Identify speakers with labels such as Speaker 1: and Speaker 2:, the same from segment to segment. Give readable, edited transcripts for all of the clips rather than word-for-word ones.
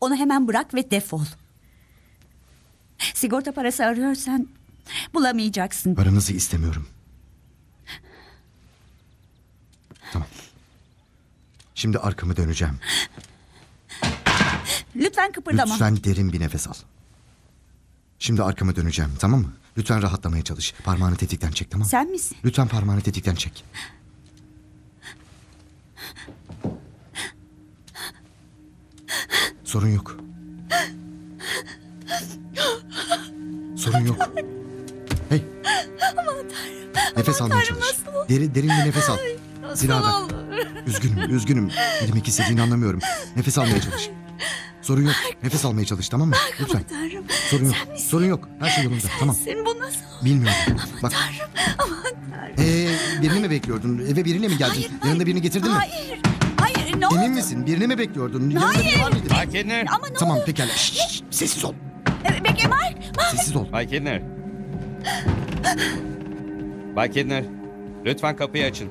Speaker 1: Onu hemen bırak ve defol. Sigorta parası arıyorsan bulamayacaksın.
Speaker 2: Paranızı istemiyorum. Tamam. Şimdi arkamı döneceğim.
Speaker 1: Lütfen kıpırdama.
Speaker 2: Lütfen derin bir nefes al. Şimdi arkamı döneceğim, tamam mı? Lütfen rahatlamaya çalış. Parmağını tetikten çek, tamam mı?
Speaker 1: Sen misin?
Speaker 2: Lütfen parmağını tetikten çek. Sorun yok. Sorun yok. Hey. Nefes almaya çalış. Derin bir nefes al. Silahı ver. Üzgünüm. Ne demek istediğini anlamıyorum. Nefes almaya çalış. Sorun yok. Nefes almaya çalış, tamam mı? Lütfen.
Speaker 1: Tanrım.
Speaker 2: Sorun yok. Sorun yok. Her şey yolunda. Tamam.
Speaker 1: Sen bu nasıl?
Speaker 2: Bilmiyorum. Bak.
Speaker 1: Tanrım. Aman Tanrım.
Speaker 2: Birini mi bekliyordun? Eve biriyle mi geldin? Yanında birini getirdin mi?
Speaker 1: Hayır ne oldu?
Speaker 2: Emin misin? Birini mi bekliyordun? Yanında
Speaker 1: Hayır.
Speaker 2: biri var mıydı?
Speaker 3: Bay Kidner.
Speaker 1: Ama ne
Speaker 2: Tamam
Speaker 1: oldu?
Speaker 2: pekala. Şşş, sessiz ol.
Speaker 1: Bekle Mark.
Speaker 2: Sessiz ol.
Speaker 3: Bay Kidner. Bay Kidner. Lütfen kapıyı açın.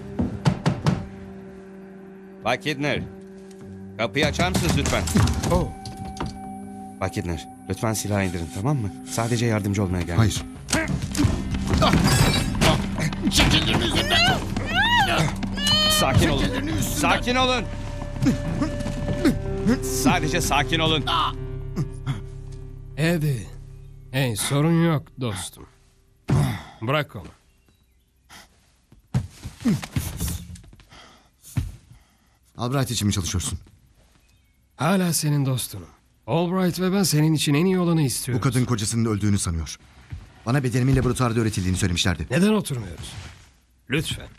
Speaker 3: Bay Kidner. Kapıyı açar mısınız lütfen?
Speaker 2: Oh.
Speaker 3: Bay Kidner. Lütfen silahı indirin, tamam mı? Sadece yardımcı olmaya geldim.
Speaker 2: Hayır.
Speaker 3: Sakin olun. Sakin olun. Sadece sakin olun.
Speaker 4: Eddie. Hey, sorun yok dostum. Bırak onu.
Speaker 2: Albright için mi çalışıyorsun?
Speaker 4: Hala senin dostunum. Albright ve ben senin için en iyi olanı
Speaker 2: Bu
Speaker 4: istiyoruz.
Speaker 2: kadın kocasının öldüğünü sanıyor. Bana bedenimin laboratuvarda öğretildiğini söylemişlerdi.
Speaker 4: Neden oturmuyoruz? Lütfen.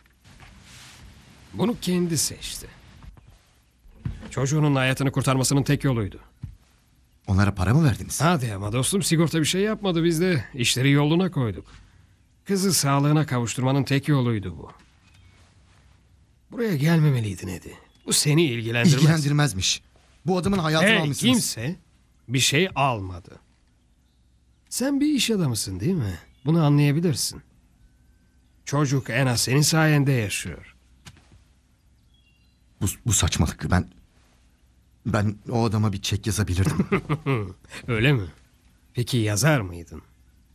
Speaker 4: Bunu kendi seçti. Çocuğunun hayatını kurtarmasının tek yoluydu.
Speaker 2: Onlara para mı verdiniz?
Speaker 4: Hadi ama dostum, sigorta bir şey yapmadı, biz de işleri yoluna koyduk. Kızı sağlığına kavuşturmanın tek yoluydu bu. Buraya gelmemeliydin Eddie. Bu seni ilgilendirmez.
Speaker 2: İlgilendirmezmiş. Bu adamın hayatını
Speaker 4: Hey,
Speaker 2: almışsınız.
Speaker 4: kimse bir şey almadı. Sen bir iş adamısın değil mi? Bunu anlayabilirsin. Çocuk en az senin sayende yaşıyor.
Speaker 2: Bu saçmalık. Ben o adama bir çek yazabilirdim.
Speaker 4: Öyle mi? Peki yazar mıydın?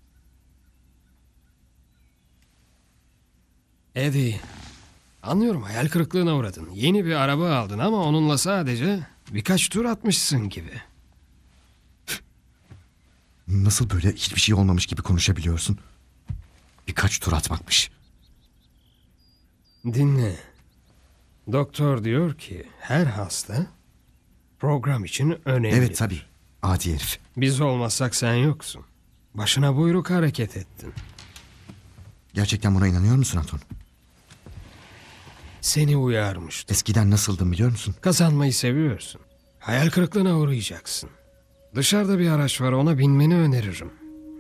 Speaker 4: Eddie, anlıyorum, hayal kırıklığına uğradın. Yeni bir araba aldın ama onunla sadece birkaç tur atmışsın gibi.
Speaker 2: Nasıl böyle hiçbir şey olmamış gibi konuşabiliyorsun? Birkaç tur atmakmış.
Speaker 4: Dinle. Doktor diyor ki her hasta program için önemli.
Speaker 2: Evet tabii. Adi herif.
Speaker 4: Biz olmazsak sen yoksun. Başına buyruk hareket ettin.
Speaker 2: Gerçekten buna inanıyor musun Anton?
Speaker 4: Seni uyarmıştım.
Speaker 2: Eskiden nasıldım biliyor musun?
Speaker 4: Kazanmayı seviyorsun. Hayal kırıklığına uğrayacaksın. Dışarıda bir araç var, ona binmeni öneririm.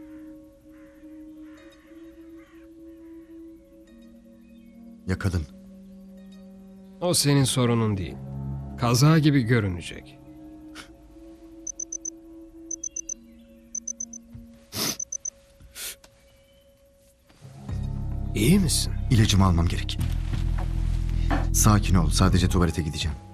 Speaker 2: Ya kadın?
Speaker 4: O senin sorunun değil. Kaza gibi görünecek. İyi misin?
Speaker 2: İlacımı almam gerek. Sakin ol. Sadece tuvalete gideceğim.